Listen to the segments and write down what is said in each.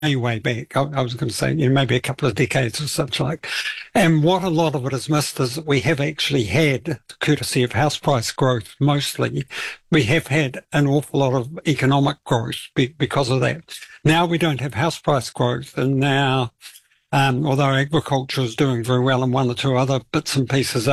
way back. I was going to say, maybe a couple of decades or such like. And what a lot of it has missed is that we have actually had, courtesy of house price growth mostly, we have had an awful lot of economic growth because of that. Now we don't have house price growth, and now although agriculture is doing very well and one or two other bits and pieces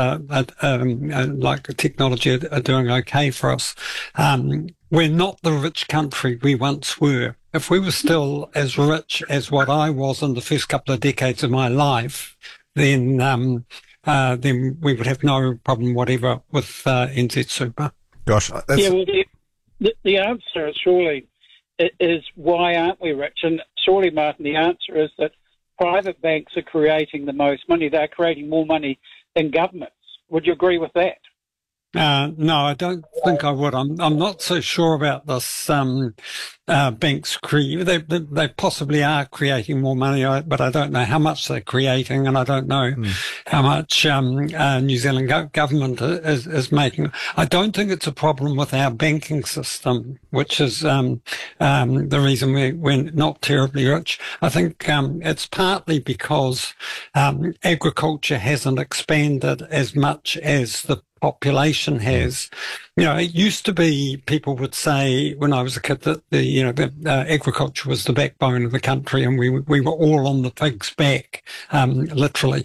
like technology are doing okay for us, we're not the rich country we once were. If we were still as rich as what I was in the first couple of decades of my life, then we would have no problem whatever with NZ Super. Gosh, yeah. Well, the answer surely is why aren't we rich? And surely, Martin, the answer is that private banks are creating the most money. They're creating more money than governments. Would you agree with that? No, I don't think I would. I'm not so sure about this. Banks they possibly are creating more money, but I don't know how much they're creating, and I don't know how much New Zealand government is making. I don't think it's a problem with our banking system, which is the reason we're not terribly rich. I think it's partly because agriculture hasn't expanded as much as the population has. It used to be, people would say when I was a kid that agriculture was the backbone of the country, and we were all on the pig's back, literally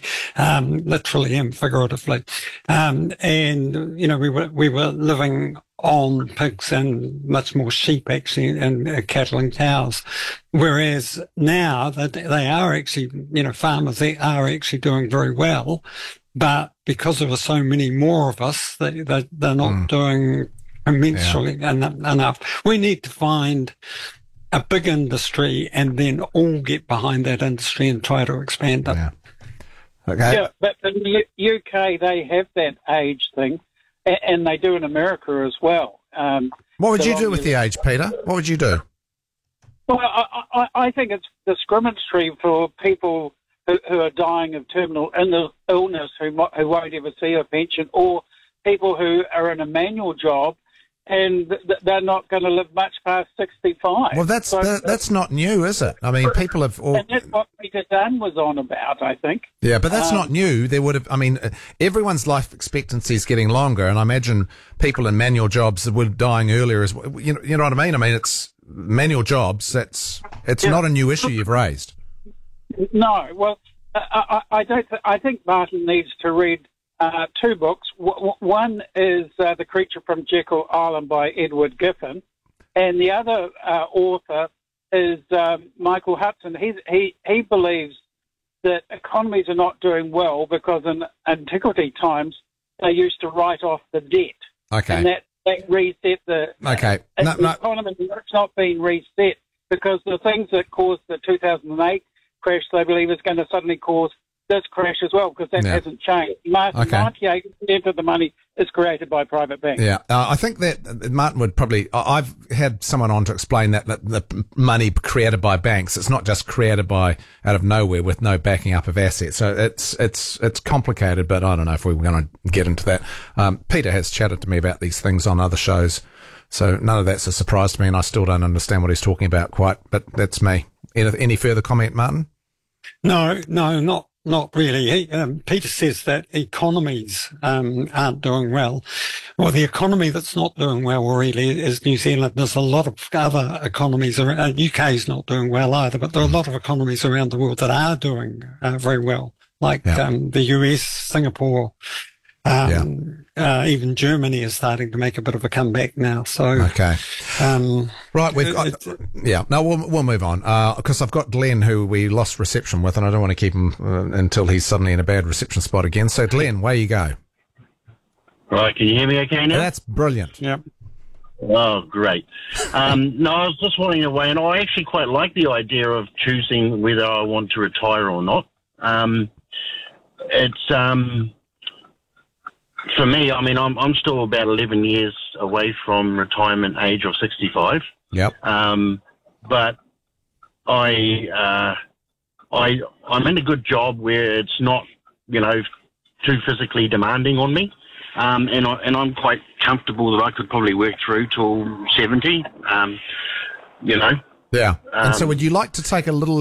and figuratively, and we were living on pigs and much more sheep actually, and cattle and cows. Whereas now that they are actually, farmers, they are actually doing very well. But because there are so many more of us, they're not doing immensely enough. We need to find a big industry and then all get behind that industry and try to expand it. Yeah. Okay. Yeah, but in the UK, they have that age thing, and they do in America as well. What would you do with the age, Peter? What would you do? Well, I think it's discriminatory for people who are dying of terminal illness, who won't ever see a pension, or people who are in a manual job and they're not going to live much past 65. Well, that's not new, is it? I mean, people have... And that's what Peter Dunn was on about, I think. Yeah, but that's not new. There would have... I mean, everyone's life expectancy is getting longer, and I imagine people in manual jobs were dying earlier as well. You know what I mean? I mean, it's manual jobs. It's not a new issue you've raised. No, well, I don't. I think Martin needs to read two books. One is The Creature from Jekyll Island by Edward Giffin, and the other author is Michael Hudson. He believes that economies are not doing well because in antiquity times they used to write off the debt. Okay. And that reset the the economy. It's not being reset because the things that caused the 2008 crash, they believe, is going to suddenly cause this crash as well, because that hasn't changed. 98% of the money is created by private banks. Yeah, I think that Martin would probably... I've had someone on to explain that the money created by banks, it's not just created by out of nowhere with no backing up of assets. So it's complicated, but I don't know if we were going to get into that. Peter has chatted to me about these things on other shows, so none of that's a surprise to me, and I still don't understand what he's talking about quite, but that's me. Any further comment, Martin? No, not really. Peter says that economies aren't doing well. Well, the economy that's not doing well really is New Zealand. There's a lot of other economies around. UK's not doing well either, but there are a lot of economies around the world that are doing very well, like the US, Singapore. Even Germany is starting to make a bit of a comeback now. So okay, right. We've got No, we'll move on because I've got Glenn, who we lost reception with, and I don't want to keep him until he's suddenly in a bad reception spot again. So Glenn, away you go. Right, can you hear me okay now? That's brilliant. Yep. Oh, great. No, I was just wanting to weigh in. I actually quite like the idea of choosing whether I want to retire or not. For me, I mean, I'm still about 11 years away from retirement age of 65. Yep. But I'm in a good job where it's not, too physically demanding on me. And I'm quite comfortable that I could probably work through till 70. Yeah. And so would you like to take a little